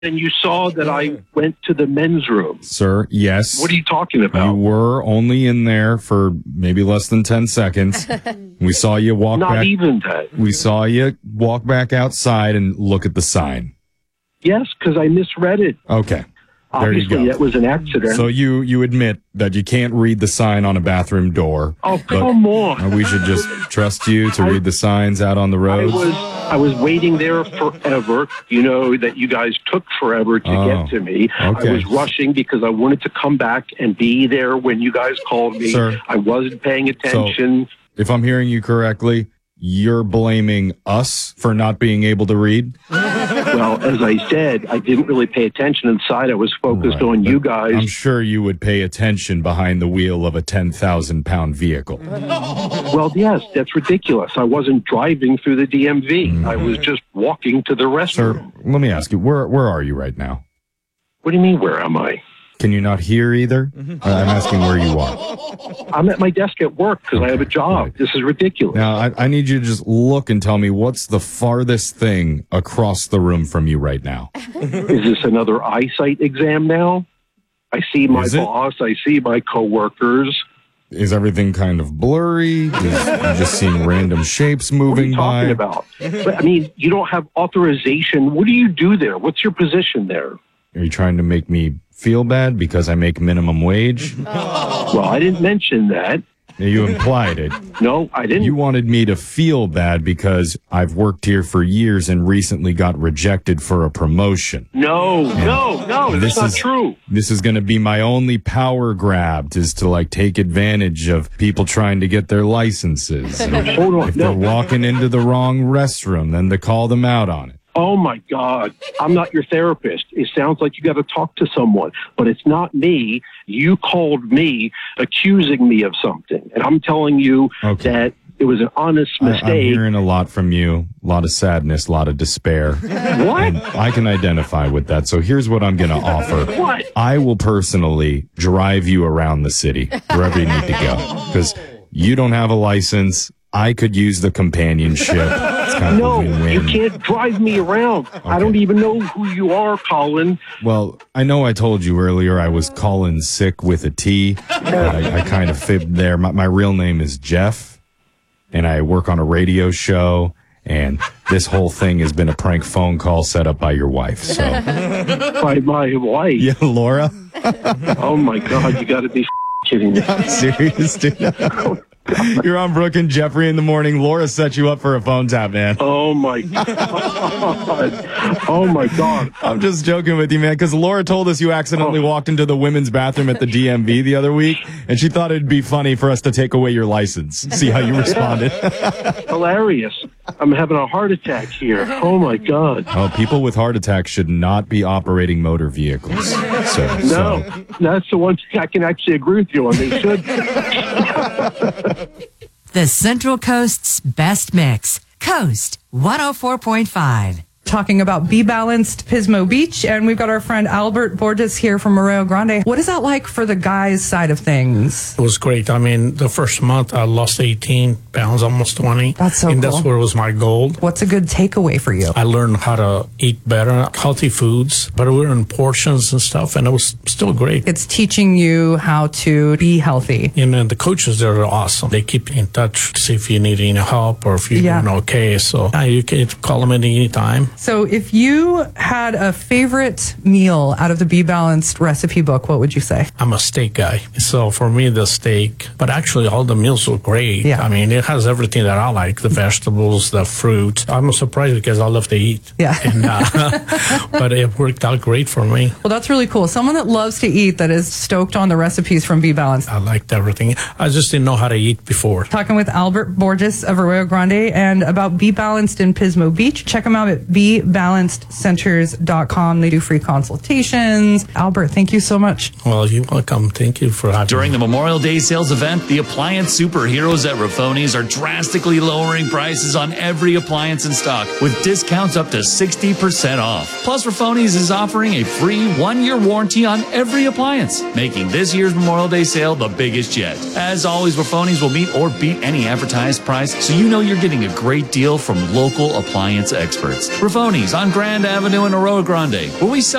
And you saw that I went to the men's room. Sir, yes. What are you talking You about? were only in there for maybe less than 10 seconds. We saw you walk Not back. even that. We saw you walk back outside and look at the sign. Yes, because I misread it. Okay. There you Obviously, go. that was an accident. So you admit that you can't read the sign on a bathroom door. Oh, but come on. we should just trust you to read the signs out on the roads. I was waiting there forever. You know that you guys took forever to get to me. Okay. I was rushing because I wanted to come back and be there when you guys called me. Sir. I wasn't paying attention. If I'm hearing you correctly, you're blaming us for not being able to read? Well, as I said, I didn't really pay attention inside. I was focused Right, on but you guys. I'm sure you would pay attention behind the wheel of a 10,000-pound vehicle. Well, yes, that's ridiculous. I wasn't driving through the DMV. I was just walking to the restroom. Sir, let me ask you, where are you right now? What do you mean, where am I? Can you not hear either? I'm asking where you are. I'm at my desk at work because I have a job. Right. This is ridiculous. Now, I need you to just look and tell me what's the farthest thing across the room from you right now. Is this another eyesight exam now? I see my Is it? boss. I see my coworkers. Is everything kind of blurry? You're just seeing random shapes What are moving you by? talking about? But, I mean, you don't have authorization. What do you do there? What's your position there? Are you trying to make me feel bad because I make minimum wage? Well, I didn't mention that. You implied it. No, I didn't. You wanted me to feel bad because I've worked here for years and recently got rejected for a promotion. No, that's This not is- true. This is going to be my only power grab, is to take advantage of people trying to get their licenses. And Hold on. if they're walking into the wrong restroom, then to call them out on it. Oh, my God. I'm not your therapist. It sounds like you got to talk to someone, but it's not me. You called me accusing me of something, and I'm telling you that it was an honest I'm mistake. hearing a lot from you, a lot of sadness, a lot of despair. What? And I can identify with that. So here's what I'm going to offer. What? I will personally drive you around the city, wherever you need to go, because you don't have a license. I could use the companionship. It's kind of No, a win-win. you can't drive me around. I don't even know who you are, Colin. Well, I know I told you earlier I was Colin Sick with a T. I kind of fibbed there. My real name is Jeff, and I work on a radio show, and this whole thing has been a prank phone call set up by your wife. So, By my wife. yeah, Laura? Oh, my God, you got to be kidding me. I'm serious, dude. You're on Brooke and Jeffrey in the morning. Laura set you up for a phone tap, man. Oh, my God. Oh, my God. I'm just joking with you, man, because Laura told us you accidentally walked into the women's bathroom at the DMV the other week, and she thought it'd be funny for us to take away your license. See how you responded. Hilarious. I'm having a heart attack here. Oh, my God. Oh, people with heart attacks should not be operating motor vehicles. No, that's the one thing I can actually agree with you on. They should. The Central Coast's best mix. Coast 104.5. Talking about Be Balanced Pismo Beach, and we've got our friend Albert Borges here from Arroyo Grande. What is that like for the guys' side of things? It was great. I mean, the first month I lost 18 pounds, almost 20. That's so and cool. that's where was my goal. What's a good takeaway for you? I learned how to eat better, healthy foods, but we were in portions and stuff, and it was still great. It's teaching you how to be healthy. And then the coaches, they're awesome. They keep in touch to see if you need any help or if you're doing okay. So you can call them at any time. So if you had a favorite meal out of the Be Balanced recipe book, what would you say? I'm a steak guy. So for me, the steak, but actually all the meals were great. Yeah. I mean, it has everything that I like, the vegetables, the fruit. I'm surprised because I love to eat. Yeah. And, but it worked out great for me. Well, that's really cool. Someone that loves to eat, that is stoked on the recipes from Be Balanced. I liked everything. I just didn't know how to eat before. Talking with Albert Borges of Arroyo Grande and about Be Balanced in Pismo Beach. Check them out at BeBalancedCenters.com. They do free consultations. Albert, thank you so much. Well, you're welcome. Thank you for having During me. the Memorial Day sales event, the appliance superheroes at Raffoni's are drastically lowering prices on every appliance in stock with discounts up to 60% off. Plus, Raffoni's is offering a free 1-year warranty on every appliance, making this year's Memorial Day sale the biggest yet. As always, Raffoni's will meet or beat any advertised price, so you know you're getting a great deal from local appliance experts. Raffoni's on Grand Avenue in Arroyo Grande, where we sell